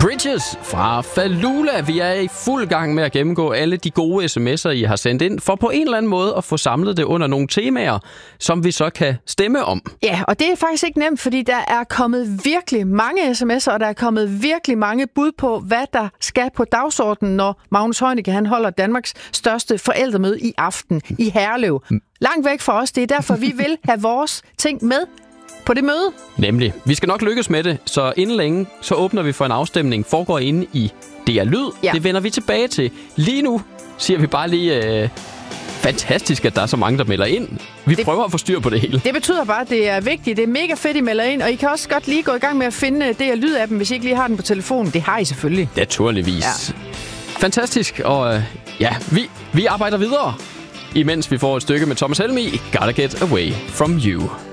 Bridges fra Falula. Vi er i fuld gang med at gennemgå alle de gode sms'er, I har sendt ind, for på en eller anden måde at få samlet det under nogle temaer, som vi så kan stemme om. Ja, og det er faktisk ikke nemt, fordi der er kommet virkelig mange sms'er, og der er kommet virkelig mange bud på, hvad der skal på dagsordenen, når Magnus Heunicke han holder Danmarks største forældremøde i aften i Herlev. Langt væk fra os, det er derfor, vi vil have vores ting med på det møde. Nemlig. Vi skal nok lykkes med det, så inden længe, så åbner vi for en afstemning, foregår inde i DR Lyd. Ja. Det vender vi tilbage til. Lige nu siger vi bare lige, fantastisk, at der er så mange, der melder ind. Vi prøver at få styr på det hele. Det betyder bare, at det er vigtigt. Det er mega fedt, I melder ind, og I kan også godt lige gå i gang med at finde DR Lyd-appen, hvis I ikke lige har den på telefonen. Det har I selvfølgelig. Naturligvis. Ja. Fantastisk, og vi arbejder videre, imens vi får et stykke med Thomas Helmig, Gotta Get Away From You.